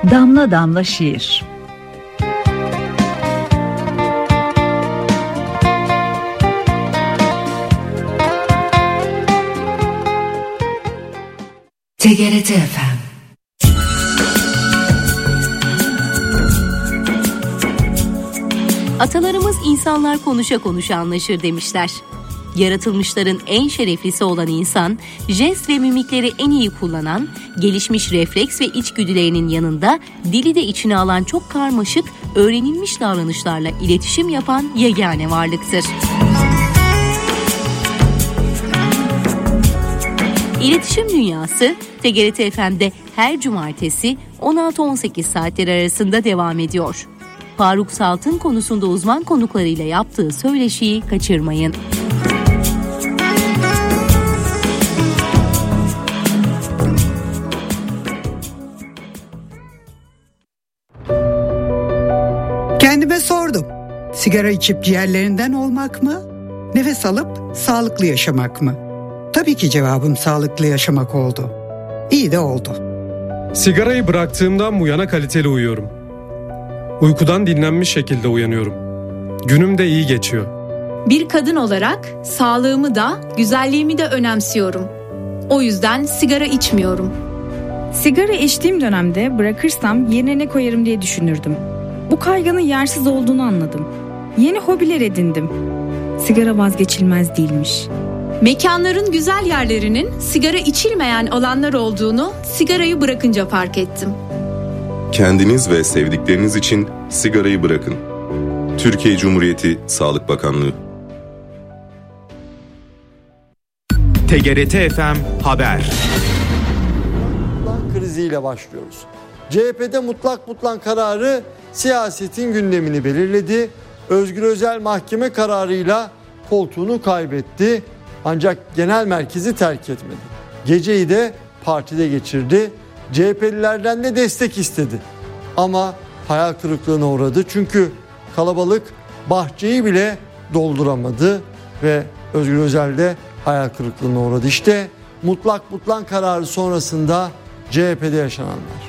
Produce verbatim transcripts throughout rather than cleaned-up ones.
Damla damla şiir. T G R T F M. Atalarımız insanlar konuşa konuşa anlaşır demişler. Yaratılmışların en şereflisi olan insan, jest ve mimikleri en iyi kullanan, gelişmiş refleks ve içgüdülerinin yanında dili de içine alan çok karmaşık, öğrenilmiş davranışlarla iletişim yapan yegane varlıktır. İletişim Dünyası, T G R T F M'de her cumartesi on altı on sekiz saatleri arasında devam ediyor. Faruk Salt'ın konusunda uzman konuklarıyla yaptığı söyleşiyi kaçırmayın. Kendime sordum. Sigara içip ciğerlerinden olmak mı? Nefes alıp sağlıklı yaşamak mı? Tabii ki cevabım sağlıklı yaşamak oldu. İyi de oldu. Sigarayı bıraktığımdan bu yana kaliteli uyuyorum. Uykudan dinlenmiş şekilde uyanıyorum. Günüm de iyi geçiyor. Bir kadın olarak sağlığımı da güzelliğimi de önemsiyorum. O yüzden sigara içmiyorum. Sigara içtiğim dönemde bırakırsam yerine ne koyarım diye düşünürdüm. Bu kaygının yersiz olduğunu anladım. Yeni hobiler edindim. Sigara vazgeçilmez değilmiş. Mekanların güzel yerlerinin sigara içilmeyen alanlar olduğunu sigarayı bırakınca fark ettim. Kendiniz ve sevdikleriniz için sigarayı bırakın. Türkiye Cumhuriyeti Sağlık Bakanlığı. T G R T F M Haber. Kriziyle başlıyoruz. C H P'de mutlak mutlak kararı siyasetin gündemini belirledi. Özgür Özel mahkeme kararıyla koltuğunu kaybetti. Ancak genel merkezi terk etmedi. Geceyi de partide geçirdi. C H P'lilerden de destek istedi. Ama hayal kırıklığına uğradı. Çünkü kalabalık bahçeyi bile dolduramadı ve Özgür Özel de hayal kırıklığına uğradı. İşte mutlak mutlak kararı sonrasında C H P'de yaşananlar.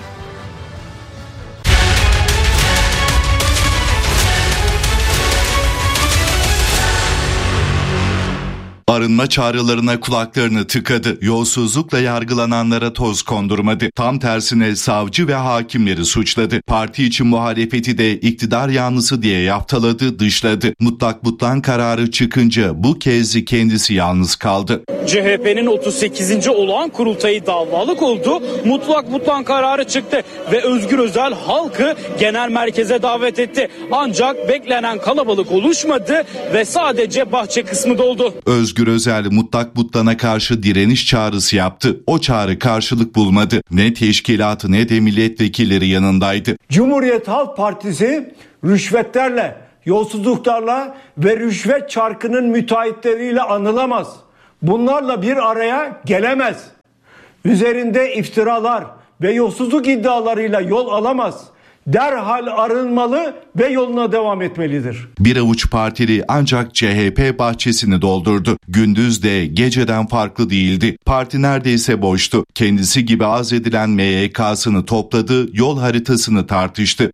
Arınma çağrılarına kulaklarını tıkadı. Yolsuzlukla yargılananlara toz kondurmadı. Tam tersine savcı ve hakimleri suçladı. Parti için muhalefeti de iktidar yanlısı diye yaftaladı, dışladı. Mutlak mutlak kararı çıkınca bu kez kendisi yalnız kaldı. C H P'nin otuz sekizinci olağan kurultayı davalık oldu. Mutlak mutlak kararı çıktı ve Özgür Özel halkı genel merkeze davet etti. Ancak beklenen kalabalık oluşmadı ve sadece bahçe kısmı doldu. Özgür Özel mutlak mutlana karşı direniş çağrısı yaptı. O çağrı karşılık bulmadı. Ne teşkilatı ne de milletvekilleri yanındaydı. Cumhuriyet Halk Partisi rüşvetlerle, yolsuzluklarla ve rüşvet çarkının müteahhitleriyle anılamaz. Bunlarla bir araya gelemez. Üzerinde iftiralar ve yolsuzluk iddialarıyla yol alamaz. Derhal arınmalı ve yoluna devam etmelidir. Bir avuç partili ancak C H P bahçesini doldurdu. Gündüz de geceden farklı değildi. Parti neredeyse boştu. Kendisi gibi az edilen M Y K'sını topladı, yol haritasını tartıştı.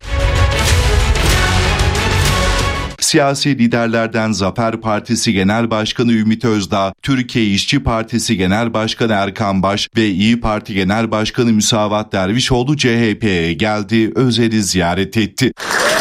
Siyasi liderlerden Zafer Partisi Genel Başkanı Ümit Özdağ, Türkiye İşçi Partisi Genel Başkanı Erkan Baş ve İyi Parti Genel Başkanı Müsavat Dervişoğlu C H P'ye geldi, Özel'i ziyaret etti.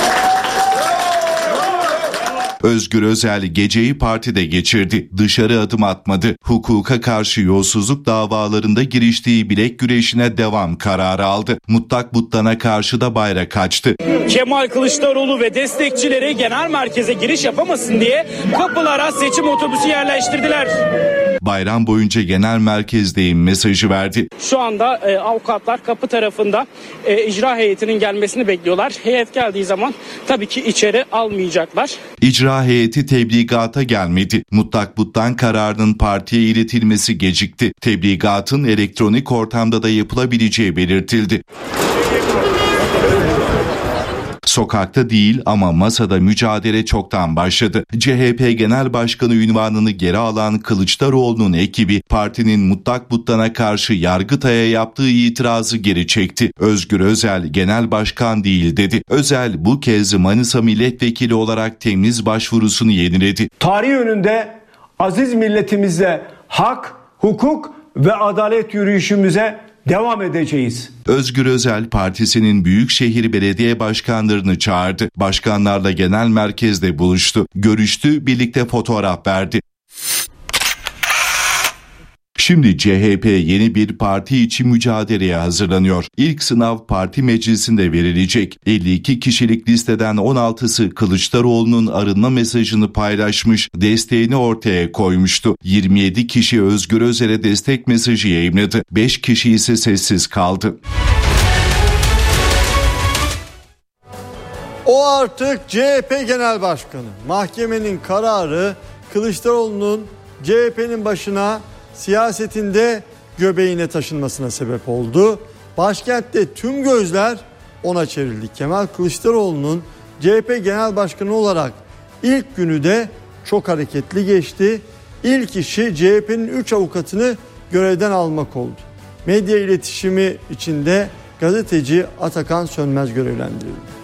Özgür Özel geceyi partide geçirdi. Dışarı adım atmadı. Hukuka karşı yolsuzluk davalarında giriştiği bilek güreşine devam kararı aldı. Mutlak mutlana karşı da bayrak açtı. Kemal Kılıçdaroğlu ve destekçileri genel merkeze giriş yapamasın diye kapılara seçim otobüsü yerleştirdiler. Bayram boyunca genel merkezdeyim mesajı verdi. Şu anda e, avukatlar kapı tarafında e, icra heyetinin gelmesini bekliyorlar. Heyet geldiği zaman tabii ki içeri almayacaklar. İcra heyeti tebligata gelmedi. Mutlak mutlak kararının partiye iletilmesi gecikti. Tebligatın elektronik ortamda da yapılabileceği belirtildi. Sokakta değil ama masada mücadele çoktan başladı. C H P Genel Başkanı unvanını geri alan Kılıçdaroğlu'nun ekibi partinin mutlak butlana karşı Yargıtay'a yaptığı itirazı geri çekti. Özgür Özel genel başkan değil dedi. Özel bu kez Manisa milletvekili olarak temyiz başvurusunu yeniledi. Tarih önünde aziz milletimizle hak, hukuk ve adalet yürüyüşümüze devam edeceğiz. Özgür Özel partisinin büyükşehir belediye başkanlarını çağırdı. Başkanlarla genel merkezde buluştu. Görüştü, birlikte fotoğraf verdi. Şimdi C H P yeni bir parti için mücadeleye hazırlanıyor. İlk sınav parti meclisinde verilecek. elli iki kişilik listeden on altısı Kılıçdaroğlu'nun arınma mesajını paylaşmış, desteğini ortaya koymuştu. yirmi yedi kişi Özgür Özel'e destek mesajı yayımladı. beş kişi ise sessiz kaldı. O artık C H P Genel Başkanı. Mahkemenin kararı Kılıçdaroğlu'nun C H P'nin başına siyasetinde göbeğine taşınmasına sebep oldu. Başkentte tüm gözler ona çevrildi. Kemal Kılıçdaroğlu'nun C H P Genel Başkanı olarak ilk günü de çok hareketli geçti. İlk işi C H P'nin üç avukatını görevden almak oldu. Medya iletişimi içinde gazeteci Atakan Sönmez görevlendirildi.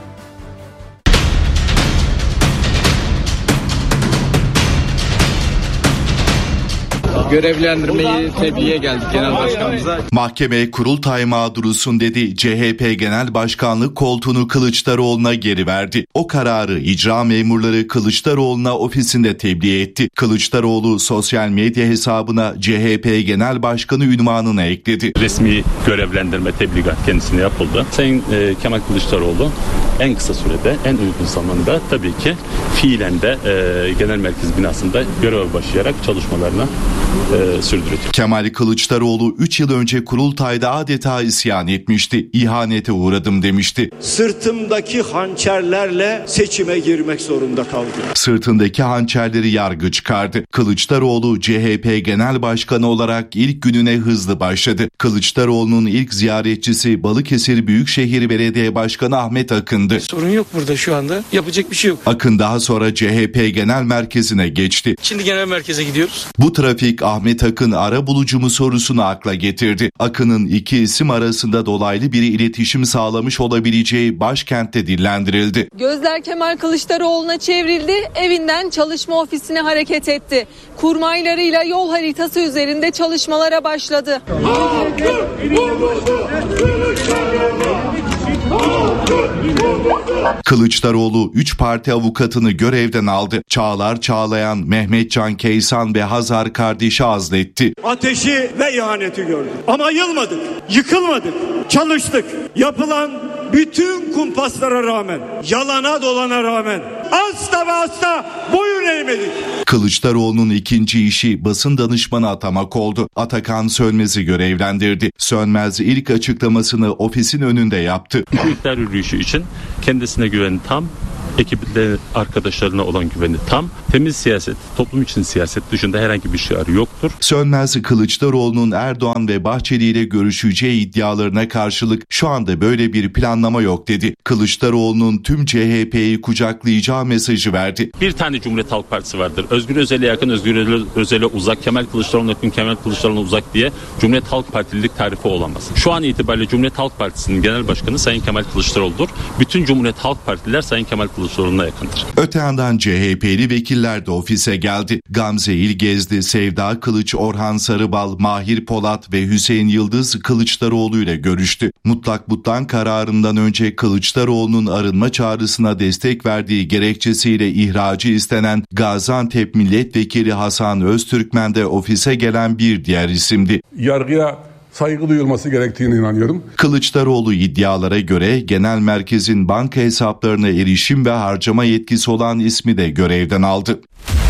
Görevlendirmeyi tebliğe geldik genel başkanımıza. Mahkeme kurultay mağdurusun dedi. C H P Genel Başkanlık koltuğunu Kılıçdaroğlu'na geri verdi. O kararı icra memurları Kılıçdaroğlu'na ofisinde tebliğ etti. Kılıçdaroğlu sosyal medya hesabına C H P Genel Başkanı unvanını ekledi. Resmi görevlendirme tebligat kendisine yapıldı. Sayın e, Kemal Kılıçdaroğlu en kısa sürede, en uygun zamanda tabii ki fiilen de e, genel merkez binasında görev başlayarak çalışmalarına e, sürdürecek. Kemal Kılıçdaroğlu üç yıl önce kurultayda adeta isyan etmişti. İhanete uğradım demişti. Sırtımdaki hançerlerle seçime girmek zorunda kaldım. Sırtındaki hançerleri yargı çıkardı. Kılıçdaroğlu C H P Genel Başkanı olarak ilk gününe hızlı başladı. Kılıçdaroğlu'nun ilk ziyaretçisi Balıkesir Büyükşehir Belediye Başkanı Ahmet Akın'dı. Sorun yok burada şu anda. Yapacak bir şey yok. Akın daha sonra C H P Genel Merkezi'ne geçti. Şimdi genel merkeze gidiyoruz. Bu trafik Ahmet Akın arabulucu mu sorusunu akla getirdi. Akın'ın iki isim arasında dolaylı bir iletişim sağlamış olabileceği başkentte dillendirildi. Gözler Kemal Kılıçdaroğlu'na çevrildi. Evinden çalışma ofisine hareket etti. Kurmaylarıyla yol haritası üzerinde çalışmalara başladı. Kılıçdaroğlu üç parti avukatını görevden aldı. Çağlar Çağlayan, Mehmetcan Keysan ve Hazar kardeşi azletti. Ateşi ve ihaneti gördük. Ama yılmadık, yıkılmadık, çalıştık. Yapılan bütün kumpaslara rağmen, yalana dolana rağmen asla ve asla boyun eğmedik. Kılıçdaroğlu'nun ikinci işi basın danışmanı atamak oldu. Atakan Sönmez'i görevlendirdi. Sönmez ilk açıklamasını ofisin önünde yaptı. İktidar yürüyüşü için kendisine güveni tam, ekipte arkadaşlarına olan güveni tam, temiz siyaset, toplum için siyaset dışında herhangi bir şiarı yoktur. Sönmez Kılıçdaroğlu'nun Erdoğan ve Bahçeli ile görüşeceği iddialarına karşılık şu anda böyle bir planlama yok dedi. Kılıçdaroğlu'nun tüm C H P'yi kucaklayacağı mesajı verdi. Bir tane Cumhuriyet Halk Partisi vardır. Özgür Özel'e yakın, Özgür Özel'e uzak, Kemal Kılıçdaroğlu'na yakın, Kemal Kılıçdaroğlu'na uzak diye Cumhuriyet Halk Partililik tarifi olamaz. Şu an itibariyle Cumhuriyet Halk Partisi'nin genel başkanı Sayın Kemal Kılıçdaroğlu'dur. Bütün Cumhuriyet Halk Partililer Sayın Kemal Kılıçdaroğlu'na yakındır. Öte yandan C H P'li vekiller de ofise geldi. Gamze İlgezdi, Sevda Kılıç, Orhan Sarıbal, Mahir Polat ve Hüseyin Yıldız Kılıçdaroğlu ile görüştü. Mutlak butlan kararından önce Kılıçdaroğlu'nun arınma çağrısına destek verdiği gerekçesiyle ihracı istenen Gaziantep Milletvekili Hasan Öztürkmen de ofise gelen bir diğer isimdi. Yargıya saygı duyulması gerektiğine inanıyorum. Kılıçdaroğlu iddialara göre genel merkezin banka hesaplarına erişim ve harcama yetkisi olan ismi de görevden aldı.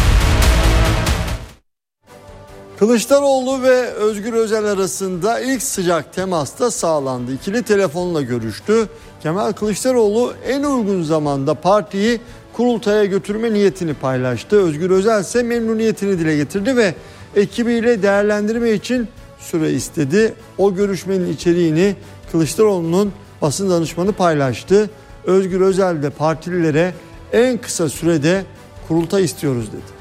Kılıçdaroğlu ve Özgür Özel arasında ilk sıcak temas da sağlandı. İkili telefonla görüştü. Kemal Kılıçdaroğlu en uygun zamanda partiyi kurultaya götürme niyetini paylaştı. Özgür Özel ise memnuniyetini dile getirdi ve ekibiyle değerlendirme için süre istedi. O görüşmenin içeriğini Kılıçdaroğlu'nun basın danışmanı paylaştı. Özgür Özel de partililere en kısa sürede kurultay istiyoruz dedi.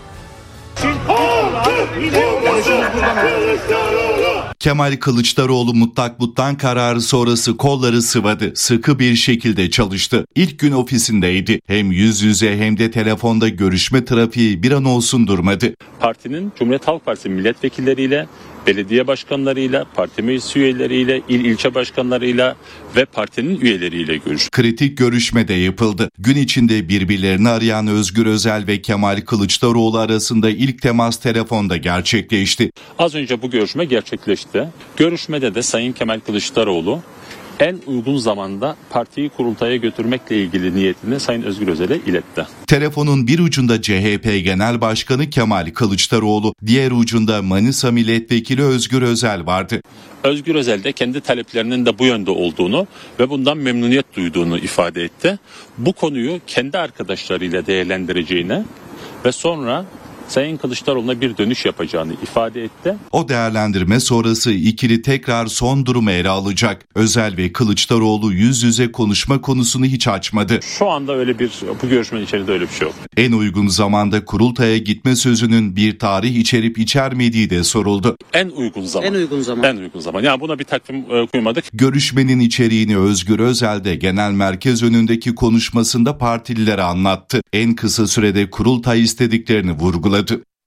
Kemal Kılıçdaroğlu mutlak mutlak kararı sonrası kolları sıvadı. Sıkı bir şekilde çalıştı. İlk gün ofisindeydi. Hem yüz yüze hem de telefonda görüşme trafiği bir an olsun durmadı. Partinin Cumhuriyet Halk Partisi milletvekilleriyle, belediye başkanlarıyla, parti meclis üyeleriyle, il ilçe başkanlarıyla ve partinin üyeleriyle görüştü. Kritik görüşme de yapıldı. Gün içinde birbirlerini arayan Özgür Özel ve Kemal Kılıçdaroğlu arasında ilk temas telefonda gerçekleşti. Az önce bu görüşme gerçekleşti. Görüşmede de Sayın Kemal Kılıçdaroğlu en uygun zamanda partiyi kurultaya götürmekle ilgili niyetini Sayın Özgür Özel'e iletti. Telefonun bir ucunda C H P Genel Başkanı Kemal Kılıçdaroğlu, diğer ucunda Manisa Milletvekili Özgür Özel vardı. Özgür Özel de kendi taleplerinin de bu yönde olduğunu ve bundan memnuniyet duyduğunu ifade etti. Bu konuyu kendi arkadaşlarıyla değerlendireceğini ve sonra Sayın Kılıçdaroğlu'na bir dönüş yapacağını ifade etti. O değerlendirme sonrası ikili tekrar son durumu ele alacak. Özel ve Kılıçdaroğlu yüz yüze konuşma konusunu hiç açmadı. Şu anda öyle bir, bu görüşmenin içerisinde öyle bir şey yok. En uygun zamanda kurultaya gitme sözünün bir tarih içerip içermediği de soruldu. En uygun zaman. En uygun zaman. En uygun zaman. Yani buna bir takvim e, koymadık. Görüşmenin içeriğini Özgür Özel de genel merkez önündeki konuşmasında partililere anlattı. En kısa sürede kurultay istediklerini vurguladı.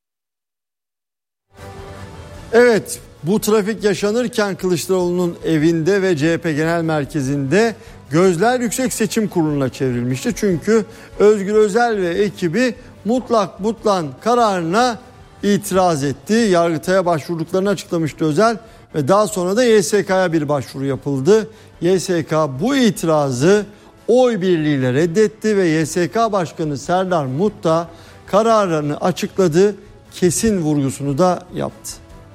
Evet, bu trafik yaşanırken Kılıçdaroğlu'nun evinde ve C H P Genel Merkezi'nde gözler Yüksek Seçim Kurulu'na çevrilmişti. Çünkü Özgür Özel ve ekibi mutlak mutlan kararına itiraz etti. Yargıtay'a başvurduklarını açıklamıştı Özel ve daha sonra da Y S K'ya bir başvuru yapıldı. Y S K bu itirazı oy birliğiyle reddetti ve Y S K Başkanı Serdar Mut da kararını açıkladı, kesin vurgusunu da yaptı.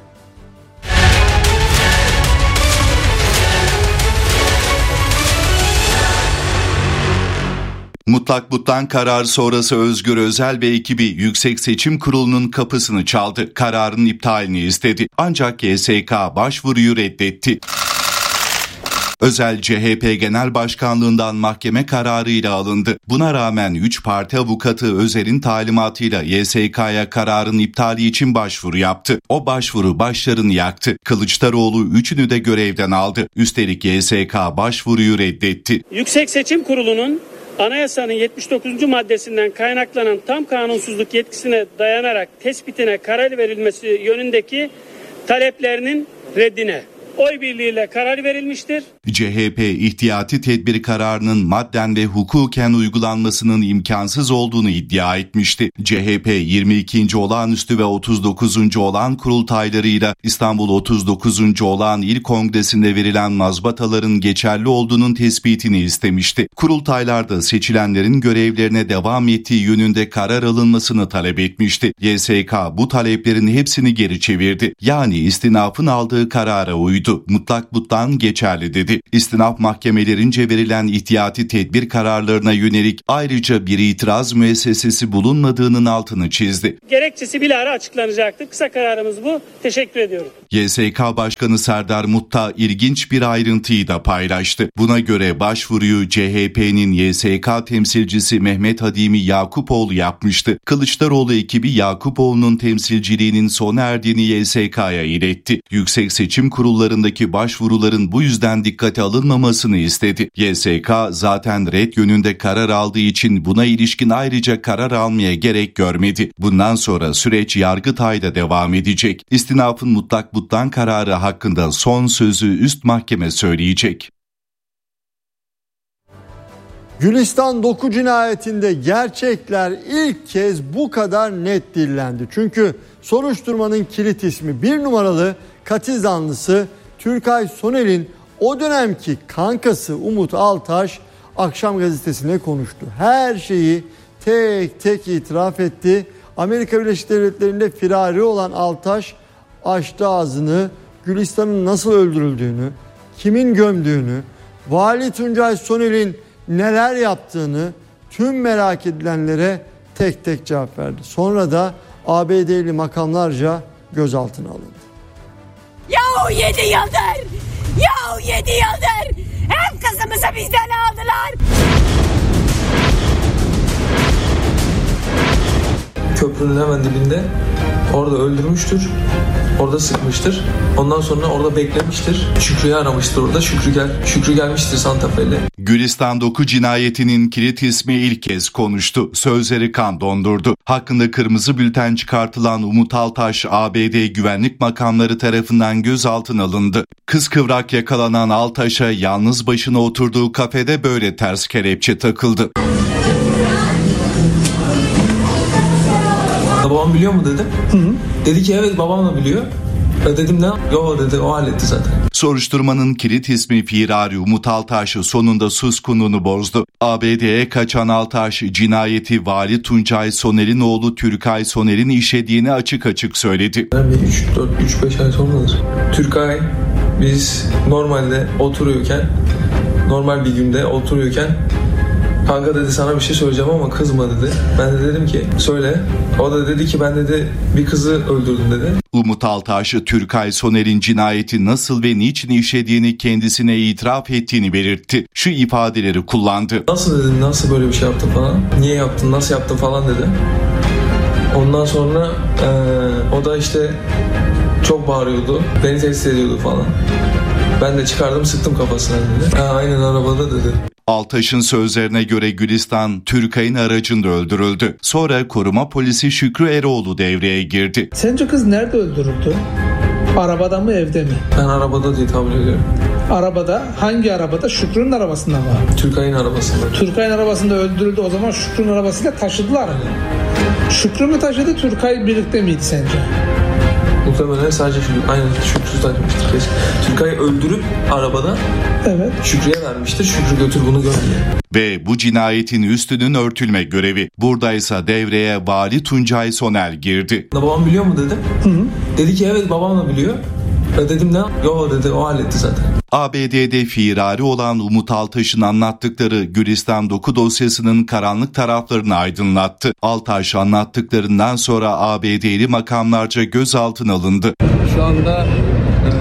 Mutlak mutlak karar sonrası Özgür Özel ve ekibi Yüksek Seçim Kurulu'nun kapısını çaldı. Kararın iptalini istedi. Ancak Y S K başvuruyu reddetti. Özel C H P Genel Başkanlığından mahkeme kararıyla alındı. Buna rağmen üç parti avukatı Özel'in talimatıyla Y S K'ya kararın iptali için başvuru yaptı. O başvuru başlarını yaktı. Kılıçdaroğlu üçünü de görevden aldı. Üstelik Y S K başvuruyu reddetti. Yüksek Seçim Kurulu'nun Anayasanın yetmiş dokuzuncu maddesinden kaynaklanan tam kanunsuzluk yetkisine dayanarak tespitine karar verilmesi yönündeki taleplerinin reddine oy birliğiyle karar verilmiştir. C H P ihtiyati tedbir kararının madden ve hukuken uygulanmasının imkansız olduğunu iddia etmişti. C H P yirmi ikinci olağanüstü ve otuz dokuzuncu olağan kurultaylarıyla İstanbul otuz dokuzuncu olağan il kongresinde verilen mazbataların geçerli olduğunun tespitini istemişti. Kurultaylarda seçilenlerin görevlerine devam ettiği yönünde karar alınmasını talep etmişti. Y S K bu taleplerin hepsini geri çevirdi. Yani istinafın aldığı karara uydu. Mutlak mutlak geçerli dedi. İstinaf mahkemelerince verilen ihtiyati tedbir kararlarına yönelik ayrıca bir itiraz müessesesi bulunmadığının altını çizdi. Gerekçesi bilahare açıklanacaktır. Kısa kararımız bu. Teşekkür ediyorum. Y S K Başkanı Serdar Mut da ilginç bir ayrıntıyı da paylaştı. Buna göre başvuruyu C H P'nin Y S K temsilcisi Mehmet Hadimi Yakupoğlu yapmıştı. Kılıçdaroğlu ekibi Yakupoğlu'nun temsilciliğinin sona erdiğini Y S K'ya iletti. Yüksek Seçim Kurullarındaki başvuruların bu yüzden dikkate alınmamasını istedi. Y S K zaten red yönünde karar aldığı için buna ilişkin ayrıca karar almaya gerek görmedi. Bundan sonra süreç Yargıtay'da devam edecek. İstinafın mutlak mutlak kararı hakkında son sözü üst mahkeme söyleyecek. Gülistan Doku cinayetinde gerçekler ilk kez bu kadar net dillendi. Çünkü soruşturmanın kilit ismi bir numaralı katil zanlısı Türkay Soner'in o dönemki kankası Umut Altaş Akşam Gazetesi'ne konuştu. Her şeyi tek tek itiraf etti. Amerika Birleşik Devletleri'nde firari olan Altaş açtı ağzını, Gülistan'ın nasıl öldürüldüğünü, kimin gömdüğünü, Vali Tuncay Soner'in neler yaptığını tüm merak edilenlere tek tek cevap verdi. Sonra da A B D'li makamlarca gözaltına alındı. Yahu yedi yıldır, yahu yedi yıldır hem kızımızı bizden aldılar köprünün hemen dibinde orada öldürmüştür. Orada sıkmıştır. Ondan sonra orada beklemiştir. Şükrü'yü aramıştır orada. Şükrü, gel, Şükrü gelmiştir Santa Fe'yle. Gülistan Doku cinayetinin kilit ismi ilk kez konuştu. Sözleri kan dondurdu. Hakkında kırmızı bülten çıkartılan Umut Altaş, A B D güvenlik makamları tarafından gözaltına alındı. Kıskıvrak yakalanan Altaş'a yalnız başına oturduğu kafede böyle ters kelepçe takıldı. Babam biliyor mu dedim. Hı hı. Dedi ki evet babam da biliyor. E dedim ne? Yo dedi, o halletti zaten. Soruşturmanın kilit ismi Firari Umut Altaş sonunda suskunluğunu bozdu. A B D'ye kaçan Altaş cinayeti Vali Tuncay Soner'in oğlu Türkay Soner'in işlediğini açık açık söyledi. üç dört üç beş ay sonradır. Türkay biz normalde oturuyorken normal bir günde oturuyorken kanka dedi sana bir şey söyleyeceğim ama kızma dedi. Ben de dedim ki söyle. O da dedi ki ben dedi bir kızı öldürdüm dedi. Umut Altaş, Türkay Soner'in cinayeti nasıl ve niçin işlediğini kendisine itiraf ettiğini belirtti. Şu ifadeleri kullandı. Nasıl dedim, nasıl böyle bir şey yaptın falan. Niye yaptın, nasıl yaptın falan dedi. Ondan sonra ee, o da işte çok bağırıyordu. Beni tehdit ediyordu falan. Ben de çıkardım sıktım kafasına dedi. Ha, aynen arabada dedi. Altaş'ın sözlerine göre Gülistan, Türkay'ın aracında öldürüldü. Sonra koruma polisi Şükrü Eroğlu devreye girdi. Sence kız nerede öldürüldü? Arabada mı, evde mi? Ben arabada diye tahmin ediyorum. Arabada, hangi arabada? Şükrü'nün arabasında mı? Türkay'ın arabasında. Türkay'ın arabasında öldürüldü, o zaman Şükrü'nün arabasıyla taşıdılar mı? Şükrü mü taşıdı, Türkay birlikte miydi sence? Muhtemelen sadece Şükrü, aynen Şükrü taşımıştır kesin. Türkay'ı öldürüp arabada evet. Şükrü'ye vermiştir. Şükrü götür bunu gör diye. Ve bu cinayetin üstünün örtülme görevi. Buradaysa devreye Vali Tuncay Soner girdi. Babam biliyor mu dedim. Hı hı. Dedi ki evet babam da biliyor. E dedim ne? Yo dedi, o halletti zaten. A B D'de firari olan Umut Altaş'ın anlattıkları Gülistan Doku dosyasının karanlık taraflarını aydınlattı. Altaş anlattıklarından sonra A B D'li makamlarca gözaltına alındı. Şu anda e,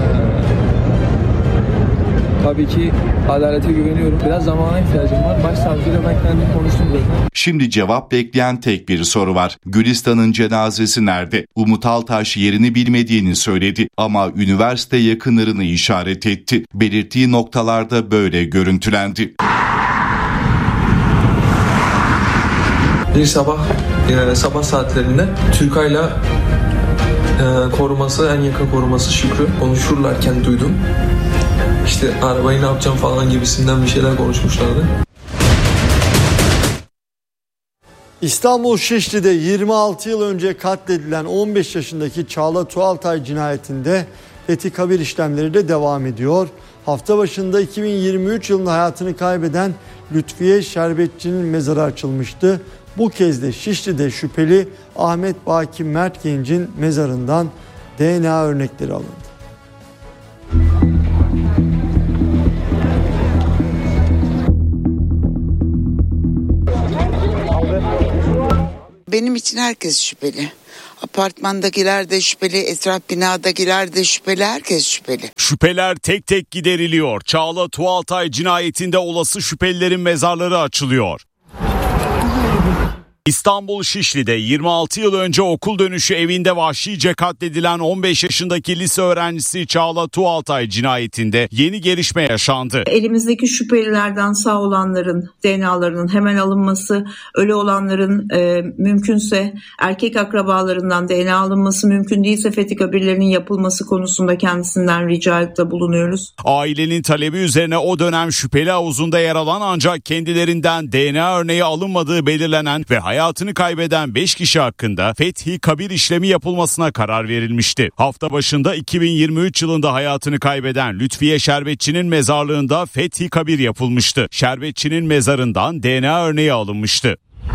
tabii ki adalete güveniyorum. Biraz zamana ihtiyacım var. Başsavcıyla ben kendim konuştum zaten. Şimdi cevap bekleyen tek bir soru var. Gülistan'ın cenazesi nerede? Umut Altaş yerini bilmediğini söyledi ama üniversite yakınlarını işaret etti. Belirttiği noktalarda böyle görüntülendi. Bir sabah e, sabah saatlerinde Türkay'la e, koruması, en yakın koruması Şükrü konuşurlarken duydum. İşte arabayı ne yapacağım falan gibisinden bir şeyler konuşmuşlardı. İstanbul Şişli'de yirmi altı yıl önce katledilen on beş yaşındaki Çağla Tuğaltay cinayetinde fethi kabir işlemleri de devam ediyor. Hafta başında iki bin yirmi üç yılında hayatını kaybeden Lütfiye Şerbetçi'nin mezarı açılmıştı. Bu kez de Şişli'de şüpheli Ahmet Baki Mert Genç'in mezarından D N A örnekleri alındı. Benim için herkes şüpheli. Apartmandakiler de şüpheli, etraf binadakiler de şüpheli, herkes şüpheli. Şüpheler tek tek gideriliyor. Çağla Tuğaltay cinayetinde olası şüphelilerin mezarları açılıyor. İstanbul Şişli'de yirmi altı yıl önce okul dönüşü evinde vahşice katledilen on beş yaşındaki lise öğrencisi Çağla Tuğaltay cinayetinde yeni gelişme yaşandı. Elimizdeki şüphelilerden sağ olanların D N A'larının hemen alınması, ölü olanların e, mümkünse erkek akrabalarından D N A alınması, mümkün değilse fethi kabirlerinin yapılması konusunda kendisinden ricada bulunuyoruz. Ailenin talebi üzerine o dönem şüpheli havuzunda yer alan ancak kendilerinden D N A örneği alınmadığı belirlenen ve hayatını kaybeden beş kişi hakkında fethi kabir işlemi yapılmasına karar verilmişti. Hafta başında iki bin yirmi üç yılında hayatını kaybeden Lütfiye Şerbetçi'nin mezarlığında fethi kabir yapılmıştı. Şerbetçi'nin mezarından D N A örneği alınmıştı.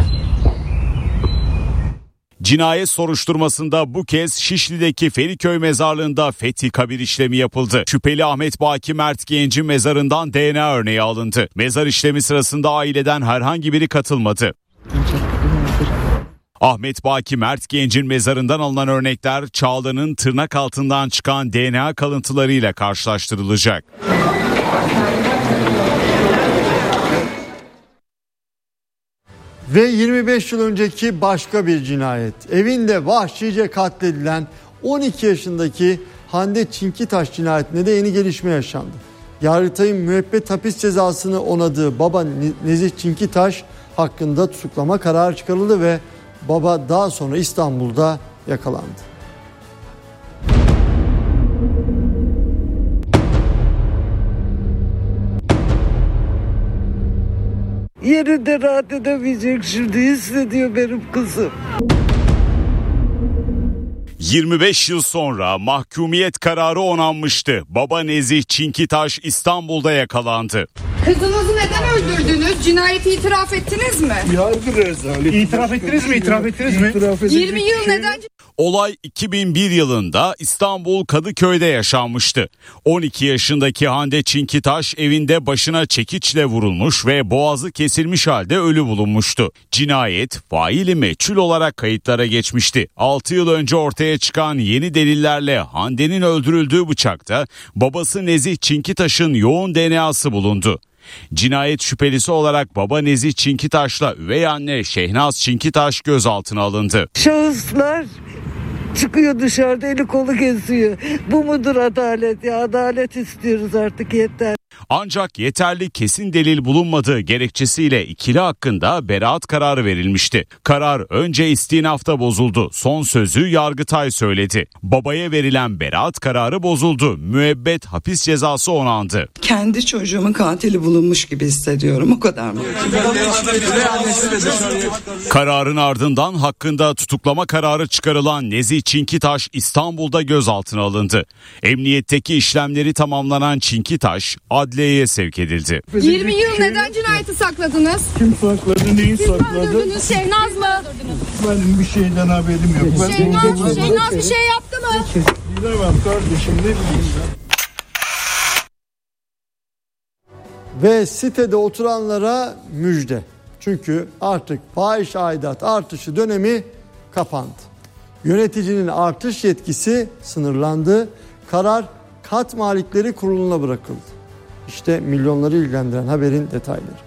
Cinayet soruşturmasında bu kez Şişli'deki Feriköy mezarlığında fethi kabir işlemi yapıldı. Şüpheli Ahmet Baki Mert Genç'in mezarından D N A örneği alındı. Mezar işlemi sırasında aileden herhangi biri katılmadı. Ahmet Baki Mert Genç'in mezarından alınan örnekler Çağla'nın tırnak altından çıkan D N A kalıntılarıyla karşılaştırılacak. Ve yirmi beş yıl önceki başka bir cinayet. Evinde vahşice katledilen on iki yaşındaki Hande Çinkitaş cinayetinde de yeni gelişme yaşandı. Yargıtay'ın müebbet hapis cezasını onadığı baba Nezih Çinkitaş hakkında tutuklama kararı çıkarıldı ve baba daha sonra İstanbul'da yakalandı. Yerinde rahat edemeyecek şimdi, hissediyor benim kızım. yirmi beş yıl sonra mahkumiyet kararı onanmıştı. Baba Nezih Çinkitaş İstanbul'da yakalandı. Kızınızı neden öldürdünüz? Cinayeti itiraf ettiniz mi? Yargı rezaleti. İtiraf ettiniz mi? İtiraf ettiniz mi? yirmi yıl neden? Olay iki bin bir yılında İstanbul Kadıköy'de yaşanmıştı. on iki yaşındaki Hande Çinkitaş evinde başına çekiçle vurulmuş ve boğazı kesilmiş halde ölü bulunmuştu. Cinayet faili meçhul olarak kayıtlara geçmişti. altı yıl önce ortaya çıkan yeni delillerle Hande'nin öldürüldüğü bıçakta babası Nezih Çinkitaş'ın yoğun D N A'sı bulundu. Cinayet şüphelisi olarak baba Nezih Çinkitaş'la üvey anne Şehnaz Çinkitaş gözaltına alındı. Şahıslar çıkıyor dışarıda, eli kolu geziyor. Bu mudur adalet ya? Adalet istiyoruz artık, yeter. Ancak yeterli kesin delil bulunmadığı gerekçesiyle ikili hakkında beraat kararı verilmişti. Karar önce istinafta bozuldu. Son sözü Yargıtay söyledi. Babaya verilen beraat kararı bozuldu. Müebbet hapis cezası onandı. Kendi çocuğumun katili bulunmuş gibi hissediyorum. O kadar mı? Kararın ardından hakkında tutuklama kararı çıkarılan Nezih Çinkitaş İstanbul'da gözaltına alındı. Emniyetteki işlemleri tamamlanan Çinkitaş adliyeye sevk edildi. yirmi yıl neden cinayeti sakladınız? Kim sakladı, neyi Siz sakladı? mi öldürdünüz? Şehnaz mı? Benim bir şeyden haberim yok. Şehnaz, Şehnaz bir şey yaptı mı? Bilemem kardeşim, ne bileyim ben. Ve sitede oturanlara müjde. Çünkü artık fahiş aidat artışı dönemi kapandı. Yöneticinin artış yetkisi sınırlandı. Karar Kat Malikleri Kurulu'na bırakıldı. İşte milyonları ilgilendiren haberin detayları.